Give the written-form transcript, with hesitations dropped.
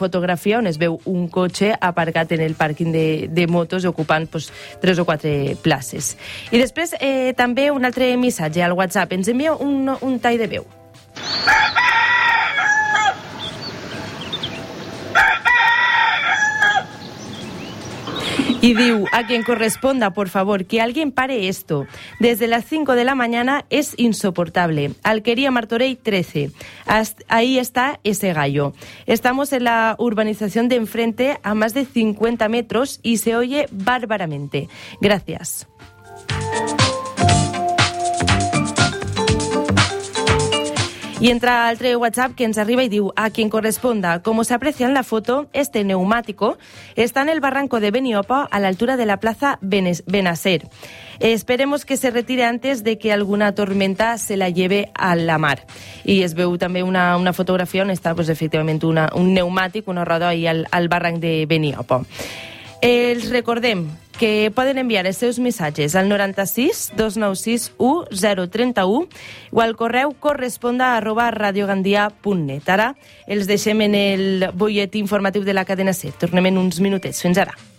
fotografia on es veu un cotxe aparcat en el pàrquing de motos ocupant 3 o 4 places. I després també un altre missatge al WhatsApp. Ens envia un tall de veu. Y diu, a quien corresponda, por favor, que alguien pare esto. Desde las 5 de la mañana es insoportable. Alquería Martorell 13. Ahí está ese gallo. Estamos en la urbanización de enfrente a más de 50 metros y se oye bárbaramente. Gracias. Y entra altre WhatsApp que ens arriba y diu, a quien corresponda, como se aprecia en la foto, este neumático está en el barranco de Beniopa a la altura de la plaza Benacer. Esperemos que se retire antes de que alguna tormenta se la lleve a la mar. I es veu també una fotografia on està efectivament un pneumàtic, una roda ahí al barranc de Beniopa. Els recordem que poden enviar els seus missatges al 96 296 1031 o al correu corresponda@radiogandia.net. Ara els deixem en el butlletí informatiu de la cadena SER. Tornem en uns minutets. Fins ara.